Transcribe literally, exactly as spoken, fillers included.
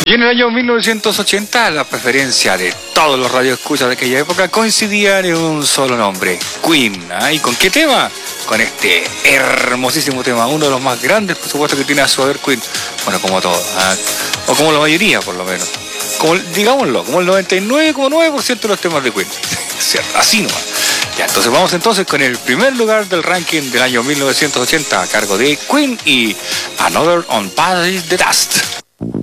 Y en el año mil novecientos ochenta, la preferencia de todos los radioescuchas de aquella época coincidía en un solo nombre, Queen. ¿Ah? ¿Y con qué tema? Con este hermosísimo tema, uno de los más grandes, por supuesto, que tiene a su haber Queen. Bueno, como todo, ¿ah? O como la mayoría, por lo menos. Como, digámoslo, como el noventa y nueve coma nueve por ciento de los temas de Queen. ¿Cierto? Así nomás. Ya, entonces vamos entonces con el primer lugar del ranking del año mil novecientos ochenta a cargo de Queen y Another on Paradise the Dust.